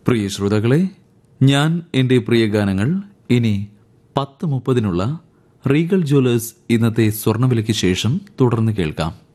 പ്രിയ ശ്രോതാക്കളെ, ഞാൻ എൻ്റെ പ്രിയ ഗാനങ്ങൾ ഇനി 10:30 റീഗൽ ജ്വല്ലേഴ്സ് ഇന്നത്തെ സ്വർണ്ണവിലയ്ക്ക് ശേഷം തുടർന്ന് കേൾക്കാം.